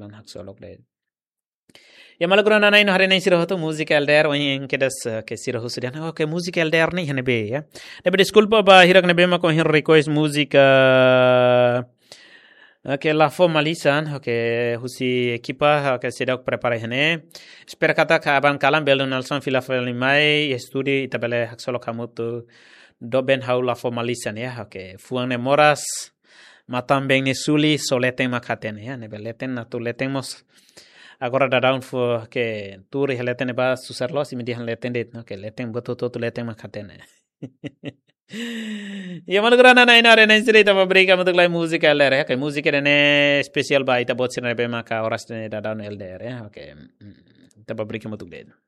lan hak solok le ya malagro na nain hare nain siro to music elder wani kedas ke siro husdian oke music elder ni hene be ya de school pa ba hirak ne be ma ko hin request music Oke, la formalisan, oke, husi ekipa, oke, sedang prepare hene. Espera kata ka abang kalam belo Nelson fila mai studi itabele hak solo kamu tu doben hau la formalisan ya, oke. Fuang ne moras matam beng ne suli so leteng makaten ya, ne beleten na tu leteng mos. Agora da down for oke, turi heleten ne ba susar lo si medihan leten det, oke, leteng betul tu leteng makaten ya. Ya mana kerana na ina rena istri ta fabrika untuk lai musik elder ya, kayak musik rene spesial ba ita bot sirene be maka oras ne da down elder ya, oke. Ta fabrika untuk det.